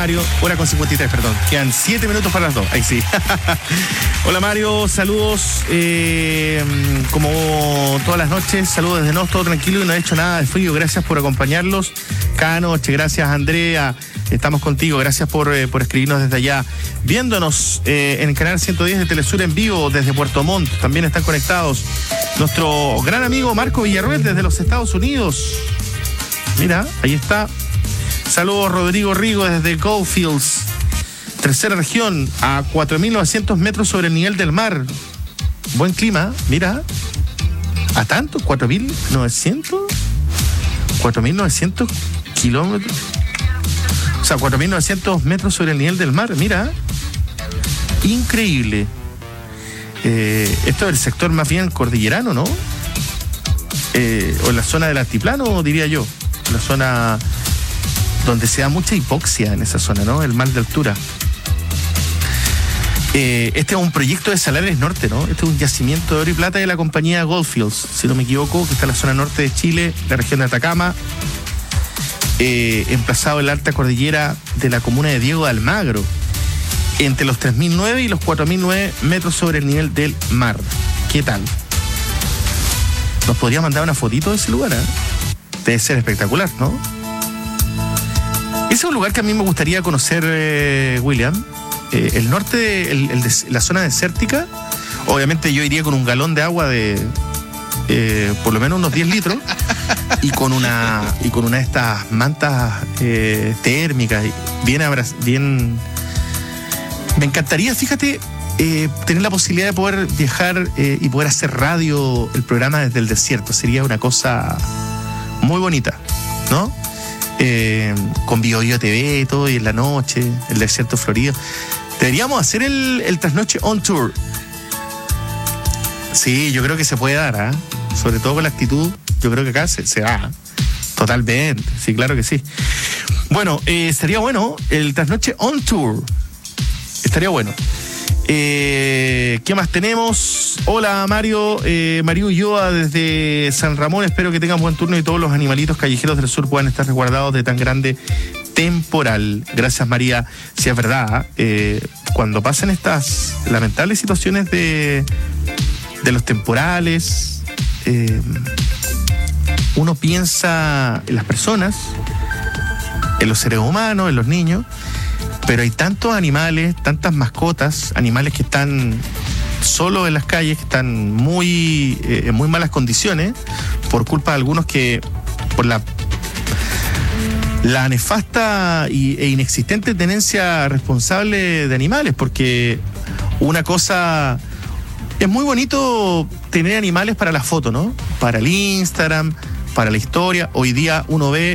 Mario. 1:53, perdón. Quedan 7 minutos para las 2. Ahí sí. Hola Mario, saludos. Como todas las noches, saludos desde Nos, todo tranquilo y no he hecho nada de frío. Gracias por acompañarlos cada noche. Gracias Andrea. Estamos contigo. Gracias por escribirnos desde allá. Viéndonos en el canal 110 de Telesur en vivo desde Puerto Montt. También están conectados nuestro gran amigo Marco Villarruel desde los Estados Unidos. Mira, ahí está. Saludos Rodrigo Rigo desde Goldfields, tercera región, a 4.900 metros sobre el nivel del mar. Buen clima, mira. ¿A tanto? ¿4.900 kilómetros? O sea, 4.900 metros sobre el nivel del mar, mira. Increíble. Esto es el sector más bien cordillerano, ¿no? O en la zona del altiplano, diría yo. La zona donde se da mucha hipoxia en esa zona, ¿no? El mal de altura. Este es un proyecto de Salares Norte, ¿no? Este es un yacimiento de oro y plata de la compañía Goldfields, si no me equivoco, que está en la zona norte de Chile, la región de Atacama, emplazado en la alta cordillera de la comuna de Diego de Almagro, entre los 3.009 y los 4.009 metros sobre el nivel del mar. ¿Qué tal? ¿Nos podría mandar una fotito de ese lugar? Debe ser espectacular, ¿no? Ese es un lugar que a mí me gustaría conocer, William. El norte, la zona desértica, obviamente yo iría con un galón de agua de por lo menos unos 10 litros y con una de estas mantas térmicas, bien. Me encantaría, fíjate, tener la posibilidad de poder viajar y poder hacer radio, el programa desde el desierto. Sería una cosa muy bonita, ¿no? Con BioBio TV y todo, y en la noche, el desierto florido. Deberíamos hacer el Trasnoche on Tour. Sí, yo creo que se puede dar, ¿eh? Sobre todo con la actitud, yo creo que acá se da. Totalmente, sí, claro que sí. Bueno, sería bueno el Trasnoche on Tour. Estaría bueno. ¿Qué más tenemos? Hola Mario, Mario Ulloa desde San Ramón. Espero que tengan buen turno y todos los animalitos callejeros del sur puedan estar resguardados de tan grande temporal. Gracias María. Si es verdad, cuando pasan estas lamentables situaciones de los temporales, uno piensa en las personas, en los seres humanos, en los niños, pero hay tantos animales, tantas mascotas, animales que están solos en las calles, que están en muy malas condiciones, por culpa de algunos que, por la nefasta e inexistente tenencia responsable de animales, porque una cosa, es muy bonito tener animales para la foto, ¿no? Para el Instagram, para la historia. Hoy día uno ve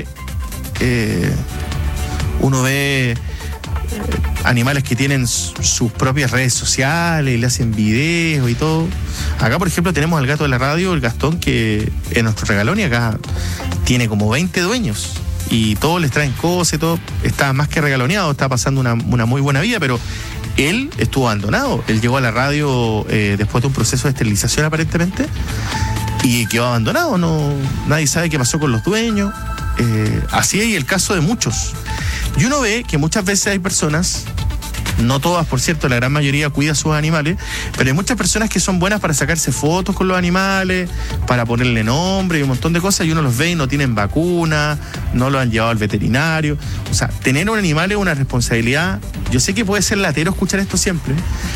animales que tienen sus propias redes sociales y le hacen videos y todo. Acá, por ejemplo, tenemos al gato de la radio, el Gastón, que es nuestro regalón y acá tiene como 20 dueños y todos les traen cosas y todo. Está más que regaloneado, está pasando una muy buena vida, pero él estuvo abandonado. Él llegó a la radio después de un proceso de esterilización aparentemente y quedó abandonado. Nadie sabe qué pasó con los dueños. Así hay el caso de muchos. Y uno ve que muchas veces hay personas, no todas por cierto, la gran mayoría cuida a sus animales, pero hay muchas personas que son buenas para sacarse fotos con los animales, para ponerle nombre y un montón de cosas, y uno los ve y no tienen vacuna, no lo han llevado al veterinario. O sea, tener un animal es una responsabilidad. Yo sé que puede ser latero escuchar esto siempre,